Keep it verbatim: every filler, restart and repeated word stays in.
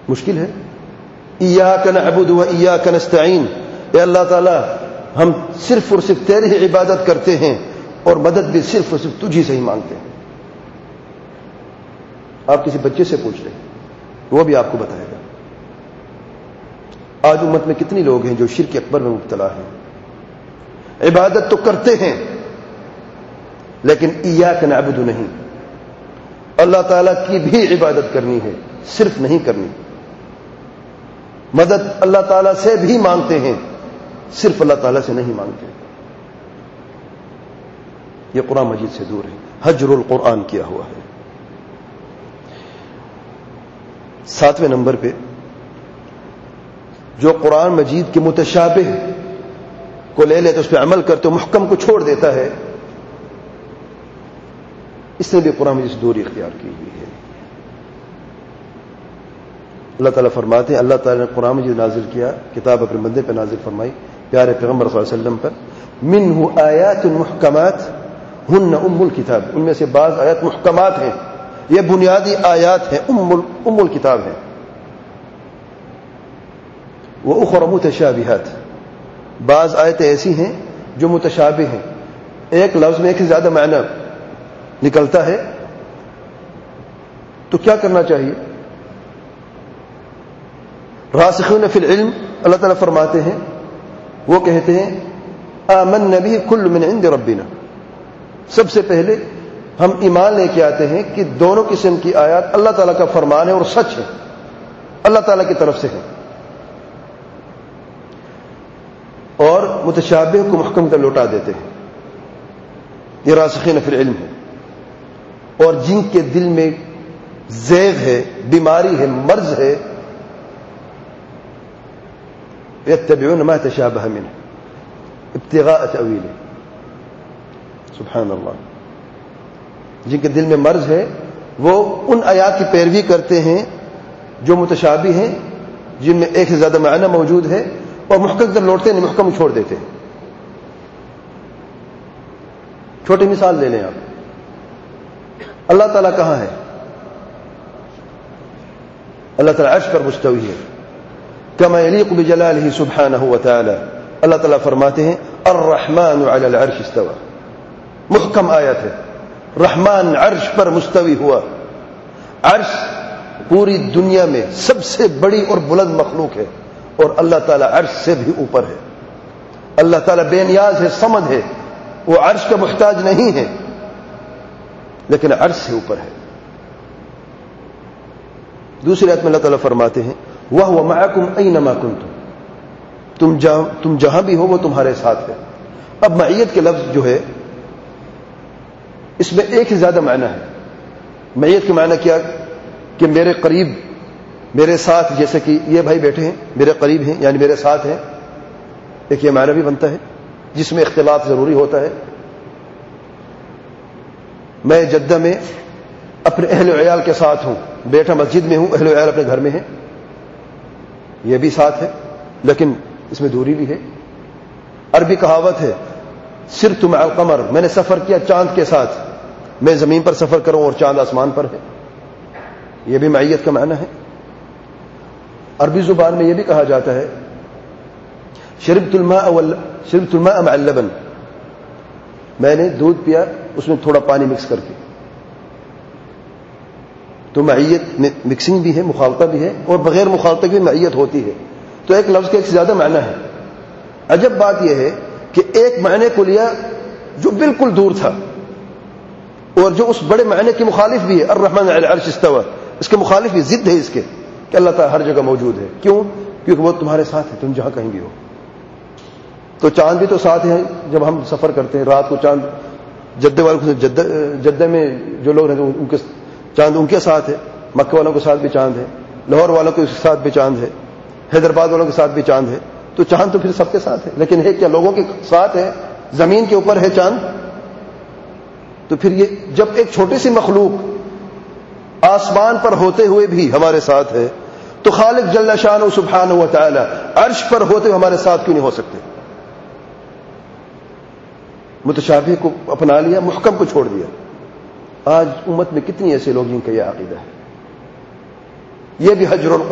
مشکل ہے. ایاک نعبد و ایاک نستعین، اے اللہ تعالیٰ ہم صرف اور صرف تیری ہی عبادت کرتے ہیں اور مدد بھی صرف اور صرف تجھی سے ہی مانگتے ہیں. آپ کسی بچے سے پوچھ لیں، وہ بھی آپ کو بتائے گا. آج امت میں کتنی لوگ ہیں جو شرک اکبر میں مبتلا ہیں، عبادت تو کرتے ہیں لیکن ایاک نعبد نہیں، اللہ تعالیٰ کی بھی عبادت کرنی ہے، صرف نہیں کرنی. مدد اللہ تعالیٰ سے بھی مانگتے ہیں، صرف اللہ تعالیٰ سے نہیں مانگتے. یہ قرآن مجید سے دور ہے، حجر القرآن کیا ہوا ہے. ساتویں نمبر پہ جو قرآن مجید کے متشابہ کو لے لیتے اس پہ عمل کرتے محکم کو چھوڑ دیتا ہے، اس نے بھی قرآن مجید سے دوری اختیار کی ہوئی ہے. اللہ تعالیٰ فرماتے ہیں اللہ تعالیٰ نے قرآن مجید نازل کیا، کتاب اپنے بندے پہ نازل فرمائی، پیارے پیغمبر صلی اللہ علیہ وسلم پر. منہ آیات محکمات ہن ام الکتاب، ان میں سے بعض آیات محکمات ہیں، یہ بنیادی آیات ہیں، ام ام الکتاب ہیں. وَأُخْرَ مُتَشَابِهَاتٍ، بعض آیتیں ایسی ہیں جو متشابہ ہیں، ایک لفظ میں ایک سے زیادہ معنی نکلتا ہے، تو کیا کرنا چاہیے؟ راسخون فی العلم اللہ تعالیٰ فرماتے ہیں، وہ کہتے ہیں آمنا به کل من عند ربنا، سب سے پہلے ہم ایمان لے کے آتے ہیں کہ دونوں قسم کی آیات اللہ تعالیٰ کا فرمان ہے اور سچ ہے، اللہ تعالیٰ کی طرف سے ہے. اور متشابہ کو محکم کر لوٹا دیتے ہیں، یہ راسخین فی العلم ہے. اور جن کے دل میں زیغ ہے، بیماری ہے، مرض ہے، یتبعون ما تشابہ منہ ابتغاء تأویلہ، سبحان اللہ. جن کے دل میں مرض ہے وہ ان آیات کی پیروی کرتے ہیں جو متشابہ ہیں، جن میں ایک سے زیادہ معنی موجود ہے، اور محکم کر لوٹتے ہیں، محکم چھوڑ دیتے ہیں. چھوٹی مثال لے لیں آپ، اللہ تعالیٰ کہاں ہے؟ اللہ تعالیٰ عرش پر مستوی ہے، کما یلیق بجلالہ سبحانہ وتعالی. اللہ تعالیٰ فرماتے ہیں الرحمن علی العرش استوى، محکم آیت ہے، رحمان عرش پر مستوی ہوا. عرش پوری دنیا میں سب سے بڑی اور بلند مخلوق ہے، اور اللہ تعالیٰ عرش سے بھی اوپر ہے. اللہ تعالیٰ بے نیاز ہے، صمد ہے، وہ عرش کا محتاج نہیں ہے، لیکن عرش سے اوپر ہے. دوسری آیت میں اللہ تعالیٰ فرماتے ہیں وَهُوَ مَعَكُمْ أَيْنَمَا كُنْتُمْ، تم جہاں تم جہاں بھی ہو وہ تمہارے ساتھ ہے. اب معیت کے لفظ جو ہے اس میں ایک ہی زیادہ معنی ہے. معیت کے معنی کیا؟ کہ میرے قریب، میرے ساتھ، جیسے کہ یہ بھائی بیٹھے ہیں میرے قریب ہیں، یعنی میرے ساتھ ہیں. ایک یہ معنی بھی بنتا ہے جس میں اختلاط ضروری ہوتا ہے. میں جدہ میں اپنے اہل و عیال کے ساتھ ہوں، بیٹھا مسجد میں ہوں، اہل و عیال اپنے گھر میں ہیں، یہ بھی ساتھ ہے، لیکن اس میں دوری بھی ہے. عربی کہاوت ہے سرت مع القمر، میں نے سفر کیا چاند کے ساتھ، میں زمین پر سفر کروں اور چاند آسمان پر ہے، یہ بھی معیت کا معنی ہے. عربی زبان میں یہ بھی کہا جاتا ہے شربت الماء وال شربت الماء مع اللبن، میں نے دودھ پیا اس میں تھوڑا پانی مکس کر کے. تو معیت میں مکسنگ بھی ہے، مخالطہ بھی ہے، اور بغیر مخالطہ کی معیت ہوتی ہے. تو ایک لفظ کے ایک سے زیادہ معنی ہے. عجب بات یہ ہے کہ ایک معنی کو لیا جو بالکل دور تھا، اور جو اس بڑے معنی کی مخالف بھی ہے، الرحمن علی العرش استوى، اس کے مخالف بھی، ضد ہے اس کے، کہ اللہ تعالیٰ ہر جگہ موجود ہے. کیوں؟ کیونکہ وہ تمہارے ساتھ ہے، تم جہاں کہیں بھی ہو. تو چاند بھی تو ساتھ ہیں، جب ہم سفر کرتے ہیں رات کو چاند جدہ والوں کو، جدہ, جدہ میں جو لوگ رہتے ہیں ان کے چاند ان کے ساتھ ہے، مکہ والوں کے ساتھ بھی چاند ہے، لاہور والوں کے ساتھ بھی چاند ہے، حیدرآباد والوں کے ساتھ بھی چاند ہے. تو چاند تو پھر سب کے ساتھ ہے، لیکن ہے کیا لوگوں کے ساتھ ہے، زمین کے اوپر ہے چاند. تو پھر یہ جب ایک چھوٹی سی مخلوق آسمان پر ہوتے ہوئے بھی ہمارے ساتھ ہے، تو خالق جل شانہ سبحانہ و تعالی عرش پر ہوتے ہوئے ہمارے ساتھ کیوں نہیں ہو سکتے؟ متشابہ کو اپنا لیا، محکم کو چھوڑ دیا. آج امت میں کتنی ایسے لوگ جن کا یہ عقیدہ ہے. یہ بھی حجر